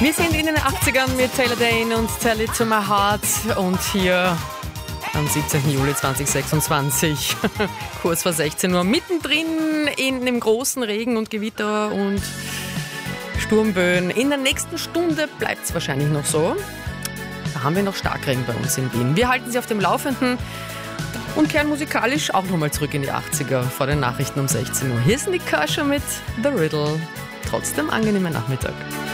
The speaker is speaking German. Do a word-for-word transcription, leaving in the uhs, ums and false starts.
Wir sind in den achtzigern mit Taylor Dayne und Tell It To My Heart und hier am siebzehnten Juli zweitausendsechsundzwanzig, kurz vor sechzehn Uhr, mittendrin in dem großen Regen und Gewitter und Sturmböen. In der nächsten Stunde bleibt es wahrscheinlich noch so. Da haben wir noch Starkregen bei uns in Wien. Wir halten Sie auf dem Laufenden und kehren musikalisch auch nochmal zurück in die achtziger vor den Nachrichten um sechzehn Uhr. Hier ist Nick Kershaw mit The Riddle. Trotzdem angenehmer Nachmittag.